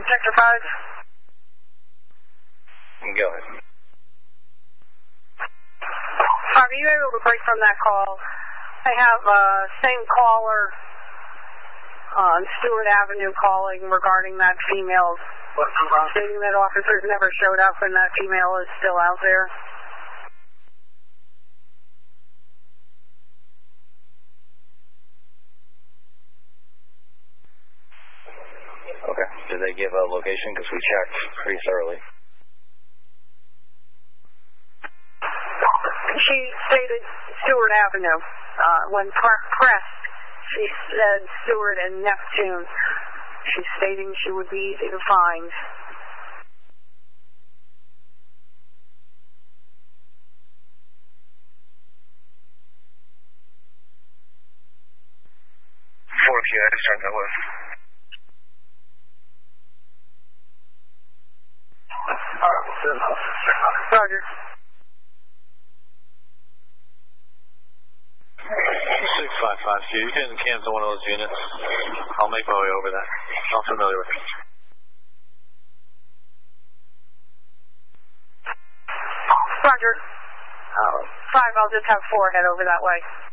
Sector 5. Go ahead. 5, are you able to break from that call? I have same caller on Stewart Avenue calling regarding that female, stating that officers never showed up and that female is still out there. Okay. Did they give a location? Because we checked pretty thoroughly. She stated Stewart Avenue. When pressed, she said Stewart and Neptune. She's stating she would be easy to find. I just turned that was. Roger. 655, you can cancel one of those units. I'll make my way over that. I'm familiar with it. Roger. 5, I'll just have 4 head over that way.